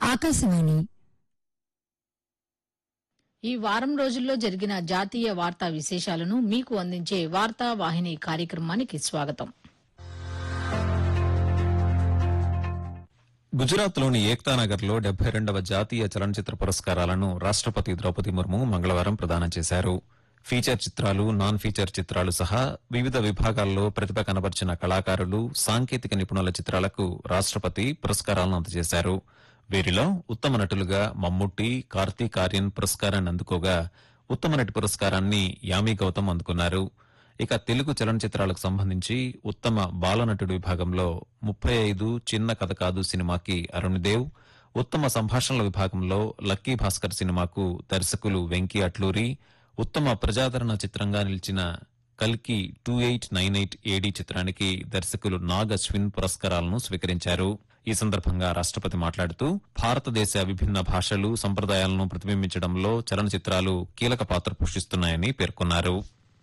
ఆకాశవాణి ఈ వారం రోజుల్లో జరిగిన జాతీయ వార్తా విశేషాలను మీకు అందించే వార్తా వాహిని కార్యక్రమానికి స్వాగతం. గుజరాత్లోని ఏక్తానగర్లో 72వ జాతీయ చలనచిత్ర పురస్కారాలను రాష్టపతి ద్రౌపది ముర్ము మంగళవారం ప్రదానం చేశారు. ఫీచర్ చిత్రాలు, నాన్ ఫీచర్ చిత్రాలు సహా వివిధ విభాగాల్లో ప్రతిభ కనబర్చిన కళాకారులు, సాంకేతిక నిపుణుల చిత్రాలకు రాష్టపతి పురస్కారాలను అందజేశారు. వీరిలో ఉత్తమ నటులుగా మమ్ముట్టి, కార్తీక్ ఆర్యన్ పురస్కారాన్ని అందుకోగా ఉత్తమ నటి పురస్కారాన్ని యామి గౌతమ్ అందుకున్నారు. ఇక తెలుగు చలనచిత్రాలకు సంబంధించి ఉత్తమ బాలనటుడు విభాగంలో 35 చిన్న కథ కాదు సినిమాకి అరుణ్దేవ్, ఉత్తమ సంభాషణల విభాగంలో లక్కీ భాస్కర్ సినిమాకు దర్శకులు వెంకీ అట్లూరి, ఉత్తమ ప్రజాదరణ చిత్రంగా నిలిచిన కల్కి 2898 ఏడీ చిత్రానికి దర్శకులు నాగ్ అశ్విన్ పురస్కారాలను స్వీకరించారు. ఈ సందర్భంగా రాష్టపతి మాట్లాడుతూ భారతదేశ విభిన్న భాషలు, సంప్రదాయాలను ప్రతిబింబించడంలో చలనచిత్రాలు కీలక పాత్ర పోషిస్తున్నాయని పేర్కొన్నారు.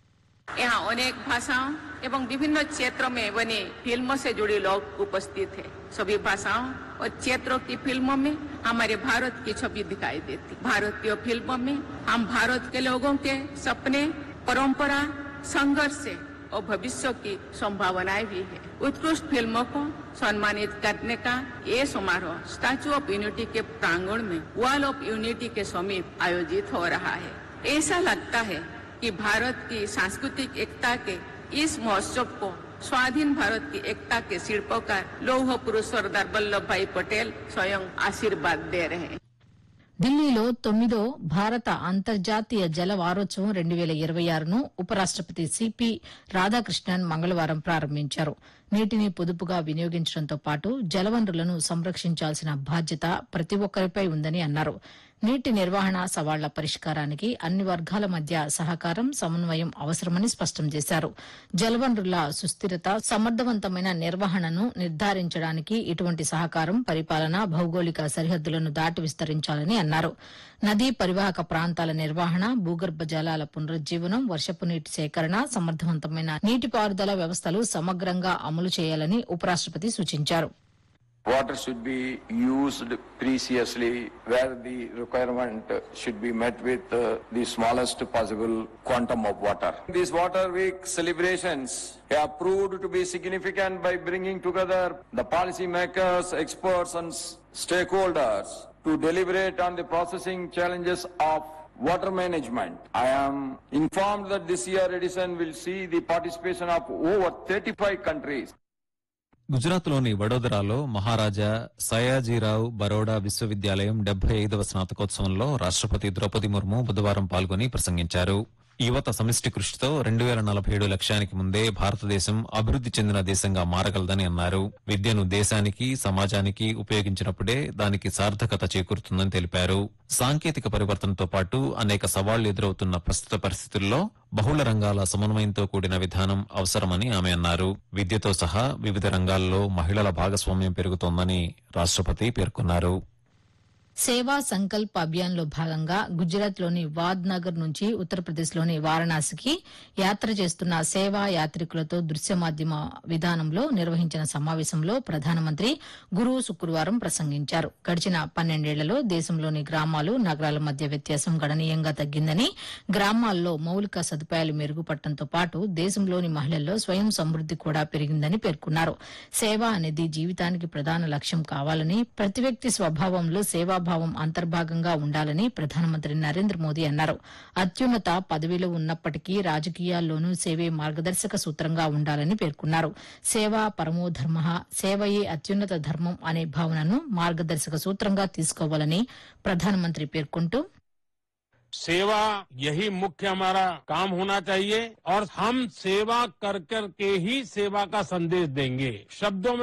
यहाँ अनेक भाषाओं एवं विभिन्न क्षेत्रों में बनी फिल्मों से जुड़े लोग उपस्थित हैं। सभी भाषाओं और क्षेत्रों की फिल्मों में हमारे भारत की छवि दिखाई देती। भारतीय फिल्मों में हम भारत के लोगों के सपने, परंपरा, संघर्ष और भविष्य की संभावनाएं भी है। उत्कृष्ट फिल्मों को सम्मानित करने का ये समारोह स्टैच्यू ऑफ यूनिटी के प्रांगण में वॉल ऑफ यूनिटी के समीप आयोजित हो रहा है। ऐसा लगता है कि भारत की सांस्कृतिक एकता के इस महोत्सव को स्वाधीन भारत की एकता के शिल्पकार लौह पुरुष सरदार वल्लभ भाई पटेल स्वयं आशीर्वाद दे रहे हैं. ఢిల్లీలో 9వ భారత అంతర్జాతీయ జల వారోత్సవం 2026ను ఉపరాష్టపతి సిపి రాధాకృష్ణన్ మంగళవారం ప్రారంభించారు. నీటిని పొదుపుగా వినియోగించడంతో పాటు జలవనరులను సంరక్షించాల్సిన బాధ్యత ప్రతి ఒక్కరిపై ఉందని అన్నారు. నీటి నిర్వహణ సవాళ్ల పరిష్కారానికి అన్ని వర్గాల మధ్య సహకారం, సమన్వయం అవసరమని స్పష్టం చేశారు. జలవనరుల సుస్థిరత, సమర్థవంతమైన నిర్వహణను నిర్ధారించడానికి ఇటువంటి సహకారం, పరిపాలన భౌగోళిక సరిహద్దులను దాటి విస్తరించాలని అన్నారు. నదీ పరివాహక ప్రాంతాల నిర్వహణ, భూగర్భ జలాల పునరుజ్జీవనం, వర్షపు నీటి సేకరణ, సమర్థవంతమైన నీటిపారుదల వ్యవస్థలు సమగ్రంగా అమలు చేయాలని ఉపరాష్టపతి సూచించారు. Water should be used preciously where the requirement should be met with the smallest possible quantum of water. These Water Week celebrations have proved to be significant by bringing together the policy makers, experts and stakeholders to deliberate on the processing challenges of water management. I am informed that this year edition will see the participation of over 35 countries. గుజరాత్లోని వడోదరాలో మహారాజా సయాజీరావు బరోడా విశ్వవిద్యాలయం 75వ స్నాతకోత్సవంలో రాష్టపతి ద్రౌపది ముర్ము బుధవారం పాల్గొని ప్రసంగించారు. యువత సమిష్టి కృషితో 2047 లక్ష్యానికి ముందే భారతదేశం అభివృద్ది చెందిన దేశంగా మారగలదని అన్నారు. విద్యను దేశానికి, సమాజానికి ఉపయోగించినప్పుడే దానికి సార్థకత చేకూరుతుందని తెలిపారు. సాంకేతిక పరివర్తనతో పాటు అనేక సవాళ్లు ఎదురవుతున్న ప్రస్తుత పరిస్థితుల్లో బహుళ రంగాల సమన్వయంతో కూడిన విధానం అవసరమని ఆమె అన్నారు. విద్యతో సహా వివిధ రంగాల్లో మహిళల భాగస్వామ్యం పెరుగుతోందని రాష్టపతి పేర్కొన్నారు. సేవా సంకల్ప్ అభియాన్లో భాగంగా గుజరాత్లోని వాద్నగర్ నుంచి ఉత్తరప్రదేశ్లోని వారణాసికి యాత్ర చేస్తున్న సేవా యాత్రికులతో దృశ్య మాధ్యమ విధానంలో నిర్వహించిన సమావేశంలో ప్రధానమంత్రి శుక్రవారం ప్రసంగించారు. గడిచిన 12 ఏళ్లలో దేశంలోని గ్రామాలు, నగరాల మధ్య వ్యత్యాసం గణనీయంగా తగ్గిందని, గ్రామాల్లో మౌలిక సదుపాయాలు మెరుగుపడటంతో పాటు దేశంలోని మహిళల్లో స్వయం సమృద్ది కూడా పెరిగిందని పేర్కొన్నారు. సేవ అనేది జీవితానికి ప్రధాన లక్ష్యం కావాలని, ప్రతి వ్యక్తి స్వభావంలో సేవాభావం అంతర్భాగంగా ఉండాలని ప్రధానమంత్రి నరేంద్ర మోదీ అన్నారు. అత్యున్నత పదవిలో ఉన్నప్పటికీ రాజకీయాల్లోనూ సేవే మార్గదర్శక సూత్రంగా ఉండాలని పేర్కొన్నారు. సేవా పరమోధర్మ, సేవయే అత్యున్నత ధర్మం అనే భావనను మార్గదర్శక సూత్రంగా తీసుకోవాలని ప్రధానమంత్రి పేర్కొంటూ, सेवा यही मुख्य हमारा काम होना चाहिए और हम सेवा कर कर के ही सेवा का संदेश देंगे. शब्दों में